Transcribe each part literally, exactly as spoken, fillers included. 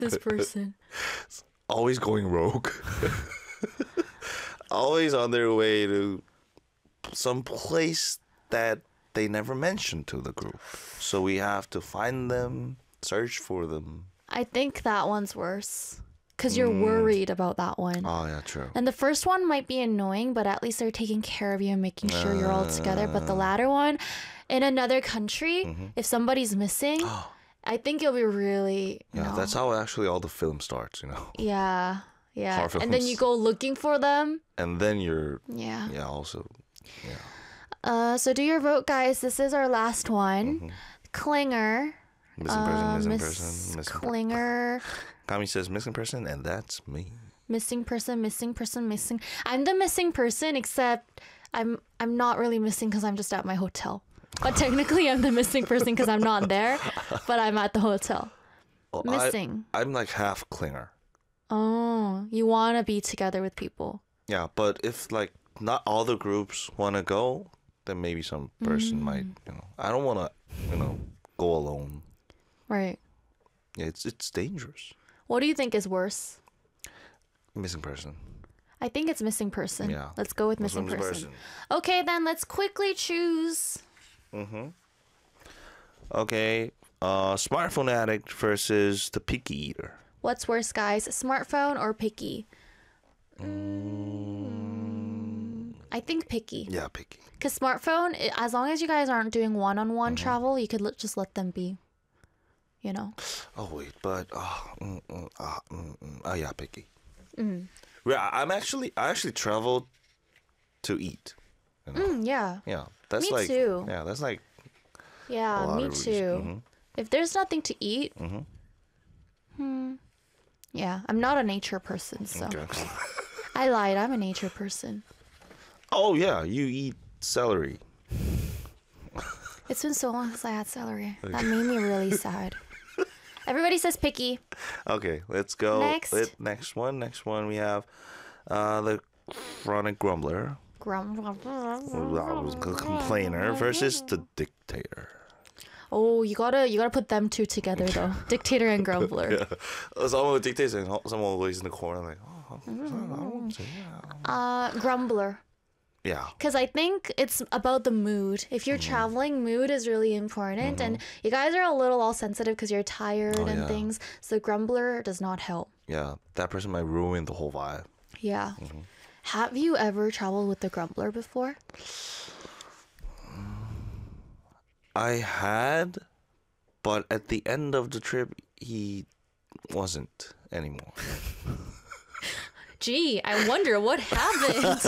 This person. Always going rogue. Always on their way to some place that they never mentioned to the group. So we have to find them, search for them. I think that one's worse. Because you're Mm. worried about that one. Oh, yeah, true. And the first one might be annoying, but at least they're taking care of you and making sure you're all together. But the latter one, in another country, Mm-hmm. if somebody's missing, I think it'll be really, you Yeah, know, that's how actually all the film starts, you know. yeah, yeah. Horror And then films. you go looking for them. And then you're, Yeah. yeah, also, yeah. Uh, so do your vote, guys. This is our last one. Mm-hmm. Clinger. Missing person, Uh, missing Miss person, missing person. Clinger. Kami says missing person, and that's me. Missing person, missing person, missing. I'm the missing person, except I'm I'm not really missing because I'm just at my hotel. But technically, I'm the missing person because I'm not there, but I'm at the hotel. Well, I- Missing. I'm like half clinger. Oh, you want to be together with people. Yeah, but if like not all the groups want to go, then maybe some person Mm. might, you know. I don't want to, you know, go alone. Right. Yeah, it's it's dangerous. What do you think is worse? Missing person. I think it's missing person. Yeah. Let's go with Let's missing go with person. Okay, then let's quickly choose. Okay. Uh, smartphone addict versus the picky eater. What's worse, guys? Smartphone or picky? Mm, I think picky. Yeah, picky. Because smartphone, i- as long as you guys aren't doing one-on-one Mm-hmm. travel, you could let, just let them be. You know? Oh wait, but oh, mm, mm, ah, mm, mm, oh yeah, picky. Mm. Yeah, I'm actually I actually traveled to eat. You know? Mm, yeah. Yeah, that's Me like too. yeah, that's like a Yeah, lot me of reason. too. Mhm. If there's nothing to eat, Mhm. hmm, yeah, I'm not a nature person, so Okay. I lied. I'm a nature person. Oh yeah, you eat celery. It's been so long since I had celery. That made me really sad. Everybody says picky. Okay, let's go. Next. Let- next one. Next one we have uh, the chronic grumbler, Grum. complainer versus the dictator. Oh, you gotta you gotta put them two together though. Dictator and grumbler. Yeah. Someone with dictator and someone always in the corner like, oh, I don't want to. Uh, grumbler. Yeah. Because I think it's about the mood. If you're Mm-hmm. traveling, mood is really important. And you guys are a little all sensitive because you're tired Oh, and yeah. things. So grumbler does not help. Yeah, that person might ruin the whole vibe. Yeah. Mm-hmm. Have you ever traveled with the grumbler before? I had, but at the end of the trip, he wasn't anymore. Gee, I wonder what happened.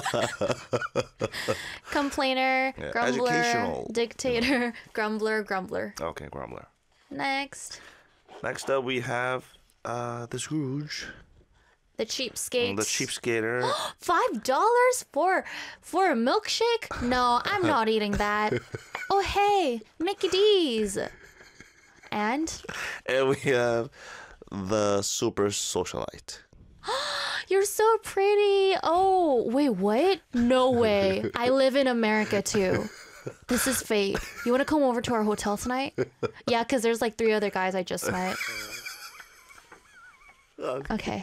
Complainer, Yeah, grumbler, educational. dictator, grumbler, grumbler. Okay, grumbler. Next, Next up, we have uh, the Scrooge, the cheapskate. the cheapskater. Five dollars for for a milkshake? No, I'm not eating that. Oh hey, Mickey D's. And And we have the super socialite. you're so pretty. Oh wait, what? No way. I live in America too. This is fate. You want to come over to our hotel tonight? Yeah, because there's like three other guys I just met. Okay.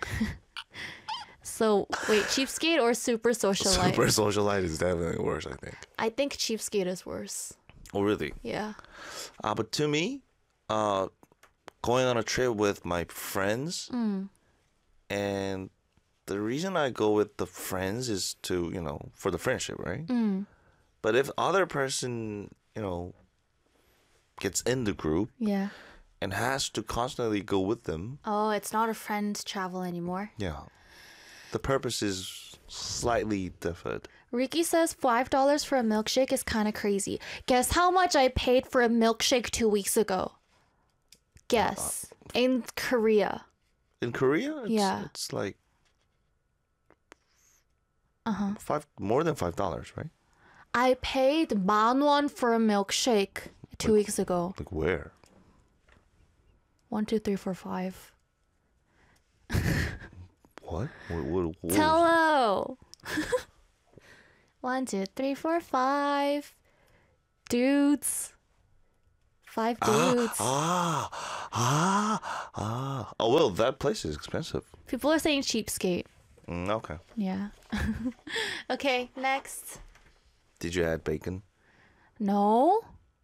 So wait, cheapskate or super socialite? Super socialite is definitely worse, I think. I think cheapskate is worse. Oh, really? Yeah. Uh, but to me, uh, going on a trip with my friends, and the reason I go with the friends is to, you know, for the friendship, right? But if other person, you know, gets in the group Yeah. and has to constantly go with them, Oh, it's not a friend travel anymore. yeah, the purpose is slightly different. Ricky says five dollars for a milkshake is kind of crazy. Guess how much I paid for a milkshake two weeks ago? Guess. In Korea. In Korea, it's, Yeah. it's like Uh-huh. five more than five dollars, right? I paid man won for a milkshake two weeks ago. Like where? One, two, three, four, five. What? What? What? what Tello. One, two, three, four, five. Dudes. Five dudes. Ah, ah, ah. Oh, well, that place is expensive. People are saying cheapskate. Mm, okay. Yeah. Okay, next. Did you add bacon? No.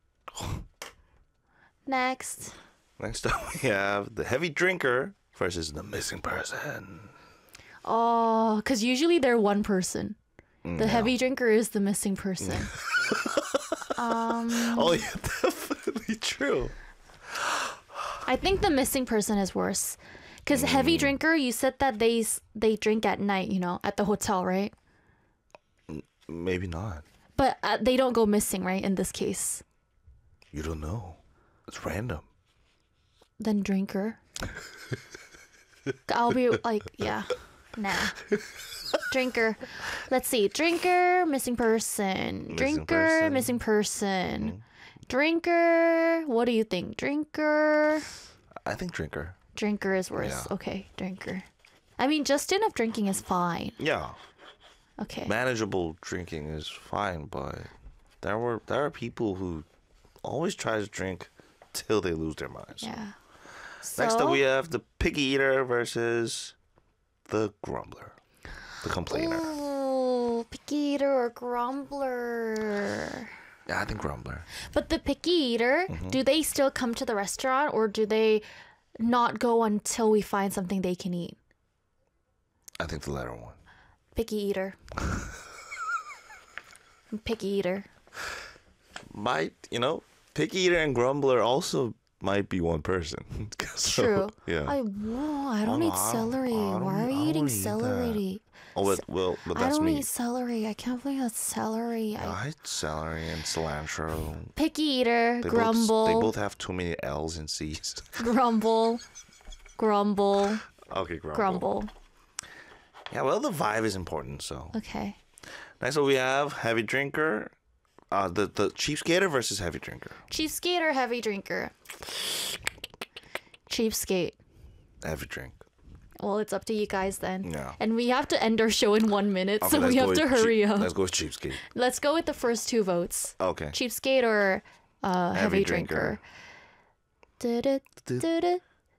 Next. Next up, we have the heavy drinker versus the missing person. Oh, because usually they're one person. Mm, The yeah. heavy drinker is the missing person. um, Oh, yeah, definitely true. I think the missing person is worse. Because heavy drinker, you said that they s- they drink at night, you know, at the hotel, right? Maybe not. But uh, they don't go missing, right? In this case, You don't know. It's random. then drinker. I'll be like, yeah, nah. Drinker. Let's see. Drinker, missing person. Drinker, person. missing person. Drinker. What do you think? Drinker. I think drinker. Drinker is worse. Yeah. Okay, drinker. I mean, just enough drinking is fine. Yeah. Okay. Manageable drinking is fine, but there were there are people who always try to drink till they lose their minds. Yeah. Next So- up, we have the picky eater versus the grumbler, the complainer. Ooh, picky eater or grumbler. Yeah, I think grumbler. But the picky eater, Mm-hmm. do they still come to the restaurant or do they not go until we find something they can eat? I think the latter one. Picky eater. Picky eater. Might, you know, picky eater and grumbler also might be one person. So, True. Yeah. I, whoa, I don't I eat don't- I don't- celery. I don't- Why are I you eating don't eat that. celery? oh, well, well, but I that's don't me. eat celery. I can't believe that's celery. I, I eat celery and cilantro. picky eater, They grumble, Both, they both have too many L's and C's. grumble, grumble, Okay, grumble. grumble. Yeah, well, the vibe is important, so. Okay. Next up, we have heavy drinker. Uh, the, the cheapskater versus heavy drinker. Cheapskate or heavy drinker? Cheapskate. Heavy drink. Well, it's up to you guys then. Yeah. And we have to end our show in one minute, Okay, so let's we go have to with hurry cheap- up. Let's go with cheapskate. Let's go with the first two votes. Okay. Cheapskate or uh, heavy, Heavy drinker. drinker. Du-du,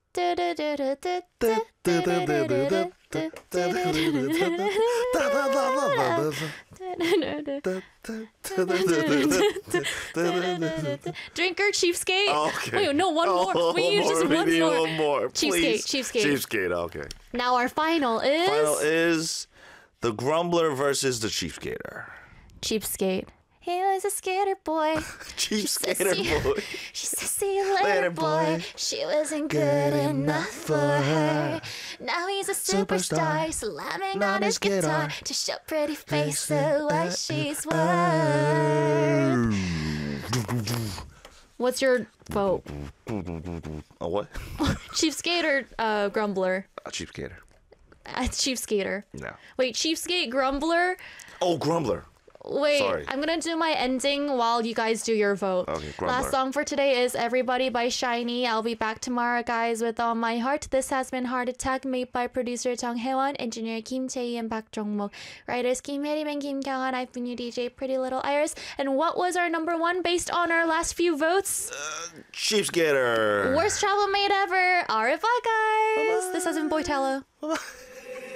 Drinker, cheapskate. Okay. Wait, no, one more. Oh, We need just more. We one need more. one more. Cheapskate, please. cheapskate. Cheapskate, okay. Now our final is, Final is the grumbler versus the cheapskater. cheapskate. He was a skater boy. Cheapskater see- boy. She said, see you later, Later, boy. boy. She wasn't good enough for her. Now he's a superstar, Superstar. slamming On on his his guitar. guitar to show pretty face Face of what that- she's worth. What's your vote? Oh, what? Cheapskate or uh, grumbler? A cheapskater. Uh, cheapskater. No. Wait, cheapskate, grumbler? Oh, grumbler. Wait, Sorry. I'm gonna do my ending while you guys do your vote. Okay, Grumbler. Last song for today is Everybody by Shiny. I'll be back tomorrow, guys, with all my heart. This has been Heart Attack, made by producer Jung Haewon, engineer Kim Chae and Park Jong-mok, writers Kim Hae-rim and Kim Kyung-han. I've been your D J, Pretty Little Iris. And what was our number one based on our last few votes? Cheapskater. Worst travel made ever. Alright, bye, guys. This has been Boytello. Bye-bye.